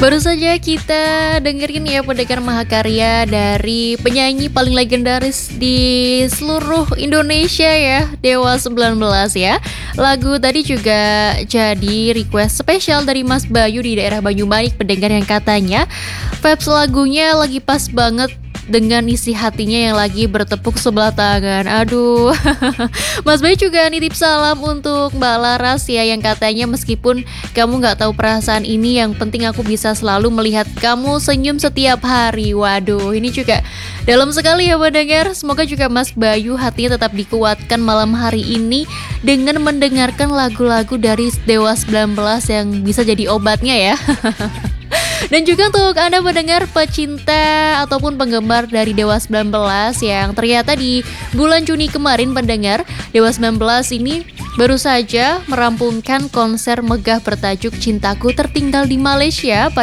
Baru saja kita dengerin ya pendengar mahakarya dari penyanyi paling legendaris di seluruh Indonesia ya, Dewa 19 ya. Lagu tadi juga jadi request spesial dari Mas Bayu di daerah Banyumanik, pendengar yang katanya vibes lagunya lagi pas banget dengan isi hatinya yang lagi bertepuk sebelah tangan. Aduh. Mas Bayu juga nitip salam untuk Mbak Laras ya, yang katanya meskipun kamu nggak tahu perasaan ini, yang penting aku bisa selalu melihat kamu senyum setiap hari. Waduh, ini juga dalam sekali ya mendengar. Semoga juga Mas Bayu hatinya tetap dikuatkan malam hari ini dengan mendengarkan lagu-lagu dari Dewa 19 yang bisa jadi obatnya ya. Dan juga untuk Anda mendengar pecinta ataupun penggemar dari Dewa 19 yang ternyata di bulan Juni kemarin pendengar, Dewa 19 ini baru saja merampungkan konser megah bertajuk Cintaku Tertinggal di Malaysia